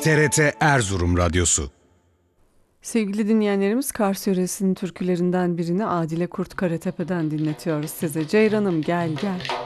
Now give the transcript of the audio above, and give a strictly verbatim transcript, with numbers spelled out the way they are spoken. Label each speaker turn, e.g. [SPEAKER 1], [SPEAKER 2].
[SPEAKER 1] T R T Erzurum Radyosu.
[SPEAKER 2] Sevgili dinleyenlerimiz, Kars yöresinin türkülerinden birini Adile Kurt Karatepe'den dinletiyoruz size. Ceyranım gel gel.